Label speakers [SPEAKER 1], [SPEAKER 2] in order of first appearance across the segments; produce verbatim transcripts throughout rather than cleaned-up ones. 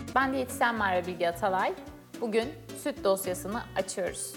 [SPEAKER 1] Ben diyetisyen Merve Bilge Atalay. Bugün süt dosyasını açıyoruz.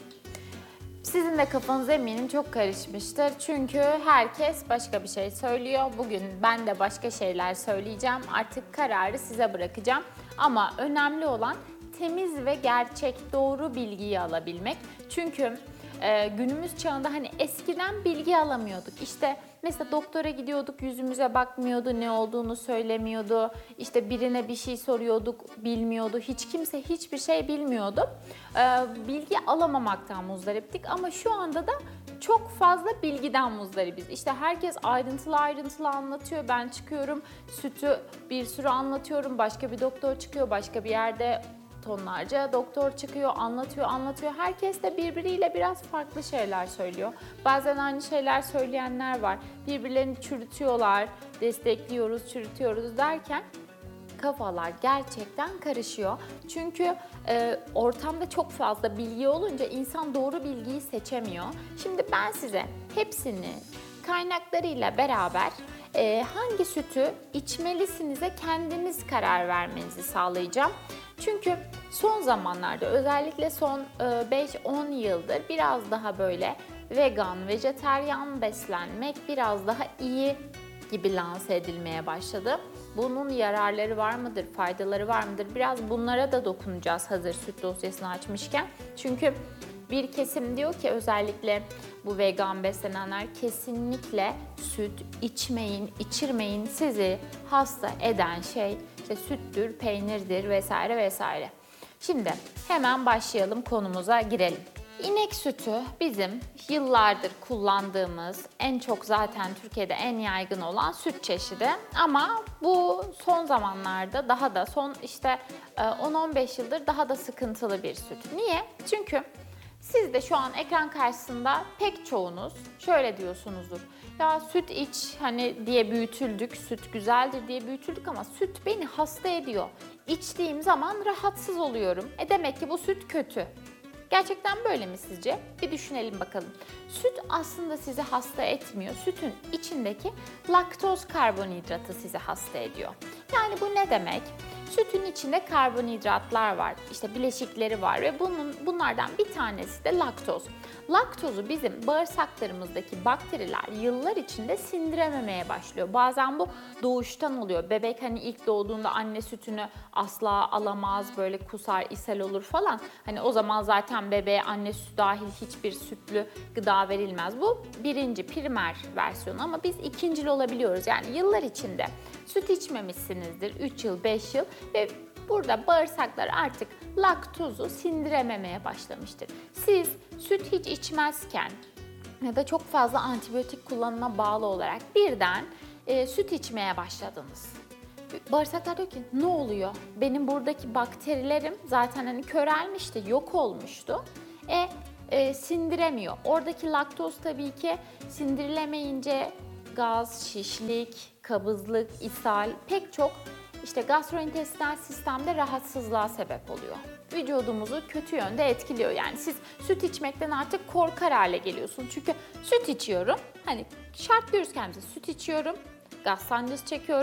[SPEAKER 1] Sizin de kafanız eminim çok karışmıştır. Çünkü herkes başka bir şey söylüyor. Bugün ben de başka şeyler söyleyeceğim. Artık kararı size bırakacağım. Ama önemli olan temiz ve gerçek, doğru bilgiyi alabilmek. Çünkü e, günümüz çağında hani eskiden bilgi alamıyorduk. İşte mesela doktora gidiyorduk, yüzümüze bakmıyordu, ne olduğunu söylemiyordu. İşte birine bir şey soruyorduk, bilmiyordu. Hiç kimse hiçbir şey bilmiyordu. E, bilgi alamamaktan muzdariptik ama şu anda da çok fazla bilgiden muzdaribiz. İşte herkes ayrıntılı ayrıntılı anlatıyor. Ben çıkıyorum, sütü bir sürü anlatıyorum. Başka bir doktor çıkıyor, başka bir yerde tonlarca doktor çıkıyor, anlatıyor, anlatıyor. Herkes de birbiriyle biraz farklı şeyler söylüyor. Bazen aynı şeyler söyleyenler var. Birbirlerini çürütüyorlar, destekliyoruz, çürütüyoruz derken kafalar gerçekten karışıyor. Çünkü e, ortamda çok fazla bilgi olunca insan doğru bilgiyi seçemiyor. Şimdi ben size hepsini kaynaklarıyla beraber e, hangi sütü içmelisinize kendiniz karar vermenizi sağlayacağım. Çünkü son zamanlarda özellikle son beş on yıldır biraz daha böyle vegan, vejeteryan beslenmek biraz daha iyi gibi lanse edilmeye başladı. Bunun yararları var mıdır, faydaları var mıdır? Biraz bunlara da dokunacağız hazır süt dosyasını açmışken. Çünkü bir kesim diyor ki özellikle bu vegan beslenenler kesinlikle süt içmeyin, içirmeyin, sizi hasta eden şey işte süttür, peynirdir vesaire vesaire. Şimdi hemen başlayalım, konumuza girelim. İnek sütü bizim yıllardır kullandığımız, en çok zaten Türkiye'de en yaygın olan süt çeşidi. Ama bu son zamanlarda daha da son işte on on beş yıldır daha da sıkıntılı bir süt. Niye? Çünkü siz de şu an ekran karşısında pek çoğunuz şöyle diyorsunuzdur. Ya süt iç hani diye büyütüldük, süt güzeldir diye büyütüldük ama süt beni hasta ediyor. İçtiğim zaman rahatsız oluyorum. E demek ki bu süt kötü. Gerçekten böyle mi sizce? Bir düşünelim bakalım. Süt aslında sizi hasta etmiyor. Sütün içindeki laktoz karbonhidratı sizi hasta ediyor. Yani bu ne demek? Sütün içinde karbonhidratlar var, işte bileşikleri var ve bunun bunlardan bir tanesi de laktoz. Laktozu bizim bağırsaklarımızdaki bakteriler yıllar içinde sindirememeye başlıyor. Bazen bu doğuştan oluyor. Bebek hani ilk doğduğunda anne sütünü asla alamaz, böyle kusar, ishal olur falan. Hani o zaman zaten bebeğe anne sütü dahil hiçbir sütlü gıda verilmez. Bu birinci, primer versiyonu ama biz ikincil olabiliyoruz. Yani yıllar içinde süt içmemişsinizdir, üç yıl, beş yıl ve burada bağırsaklar artık laktozu sindirememeye başlamıştır. Siz süt hiç içmezken ya da çok fazla antibiyotik kullanıma bağlı olarak birden e, süt içmeye başladınız. Bağırsaklar diyor ki ne oluyor? Benim buradaki bakterilerim zaten hani körelmişti, yok olmuştu. E, e sindiremiyor. Oradaki laktoz tabii ki sindirilemeyince gaz, şişlik, kabızlık, ishal pek çok işte gastrointestinal sistemde rahatsızlığa sebep oluyor. Vücudumuzu kötü yönde etkiliyor. Yani siz süt içmekten artık korkar hale geliyorsunuz. Çünkü süt içiyorum, hani şart diyoruz kendimize, süt içiyorum, gaz sancısı çekiyorum.